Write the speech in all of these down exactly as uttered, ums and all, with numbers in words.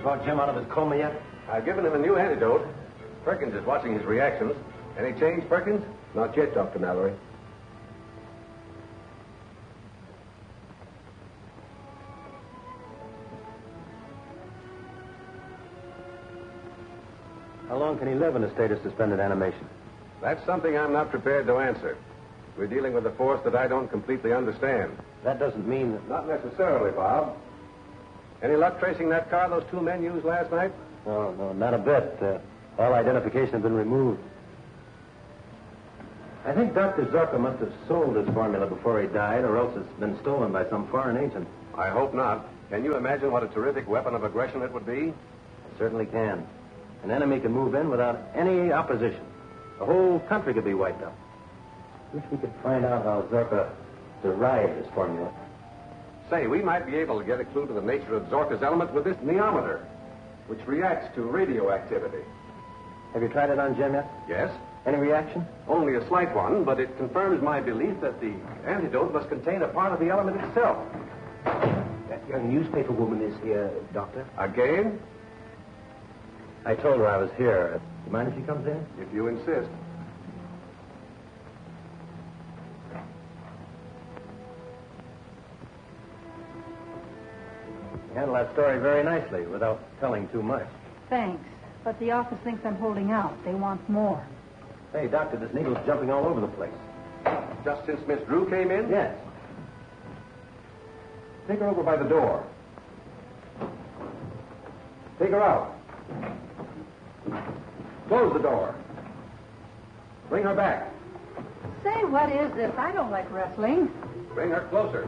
brought Jim out of his coma yet? I've given him a new antidote. Perkins is watching his reactions. Any change, Perkins? Not yet, Doctor Mallory. How long can he live in a state of suspended animation? That's something I'm not prepared to answer. We're dealing with a force that I don't completely understand. That doesn't mean that... Not necessarily, Bob. Any luck tracing that car those two men used last night? No, no, not a bit. Uh, all identification has been removed. I think Doctor Zorka must have sold his formula before he died, or else it's been stolen by some foreign agent. I hope not. Can you imagine what a terrific weapon of aggression it would be? I certainly can. An enemy can move in without any opposition. The whole country could be wiped out. Wish we could find out how Zorka derived his formula. Say, we might be able to get a clue to the nature of Zorka's element with this neometer, which reacts to radioactivity. Have you tried it on Jim yet? Yes. Any reaction? Only a slight one, but it confirms my belief that the antidote must contain a part of the element itself. That young newspaper woman is here, Doctor. Again? I told her I was here. You mind if she comes in? If you insist. You handled that story very nicely without telling too much. Thanks. But the office thinks I'm holding out. They want more. Hey, Doctor, this needle's jumping all over the place. Just since Miss Drew came in? Yes. Take her over by the door. Take her out. Close the door. Bring her back. Say, what is this? I don't like wrestling. Bring her closer.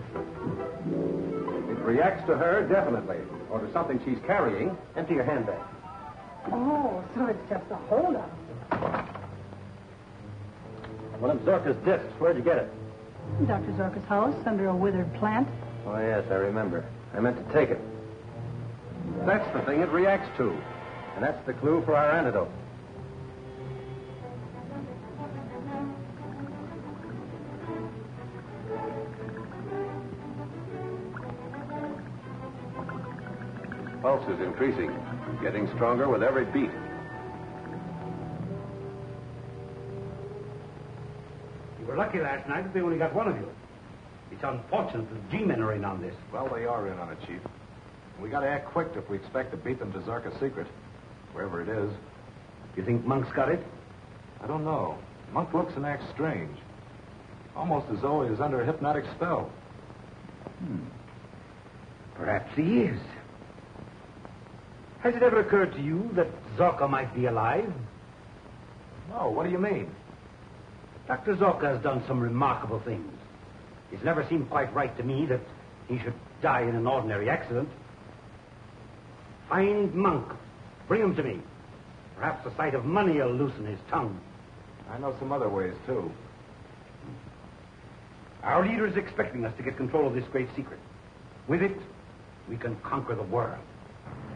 It reacts to her, definitely. Or to something she's carrying. Empty your handbag. Oh, so it's just a holdup. One of Zorka's discs. Where'd you get it? Doctor Zorka's house, under a withered plant. Oh, yes, I remember. I meant to take it. That's the thing it reacts to. And that's the clue for our antidote. Pulse is increasing, getting stronger with every beat. You were lucky last night that they only got one of you. It's unfortunate the G-men are in on this. Well, they are in on it, Chief. We gotta act quick if we expect to beat them to Zorka's secret, wherever it is. You think Monk's got it? I don't know. Monk looks and acts strange. Almost as though he is under a hypnotic spell. Hmm. Perhaps he is. Has it ever occurred to you that Zorka might be alive? No, what do you mean? Doctor Zorka has done some remarkable things. It's never seemed quite right to me that he should die in an ordinary accident. Find Monk. Bring him to me. Perhaps the sight of money will loosen his tongue. I know some other ways, too. Our leader is expecting us to get control of this great secret. With it, we can conquer the world.